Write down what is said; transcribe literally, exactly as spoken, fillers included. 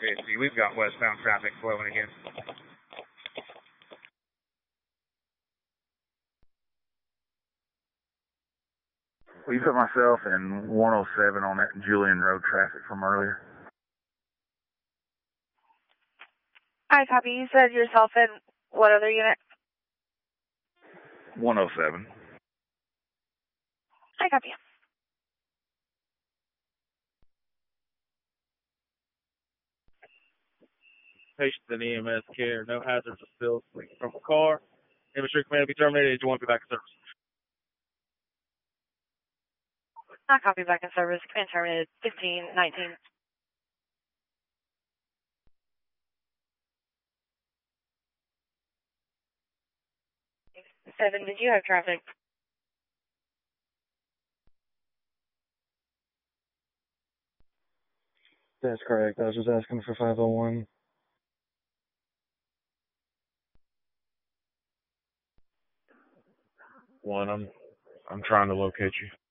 fifty. We've got westbound traffic flowing again. Will you put myself in one oh seven on that Julian Road traffic from earlier? I copy. You said yourself in what other unit? one oh seven. I copy. Patients in E M S care, no hazards or spills from a car. Infantry command will be terminated. You want to be back in service? I copy, back in service. Command terminated. fifteen nineteen. Seven, did you have traffic? That's correct. I was just asking for five oh one. One, I'm I'm trying to locate you.